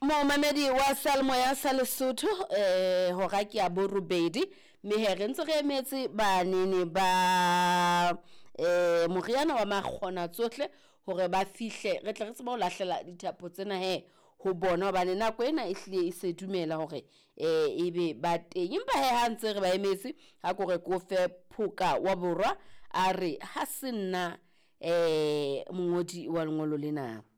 Mamedi wa Salmoya sa Lesotho hora ke ya borobedi mme he re ntse re emetse banene ba moriana wa makgona tsohle hore ba fihle re tle re tseba ho lahlela dithapo tsena he ho bona hobane nako ena e hlile e se dumela hore ebe ba teng empa he ha ntse re ba emetse ha ko re ko fe phuka wa borwa a re ha se nna mongodi wa lengolo lena.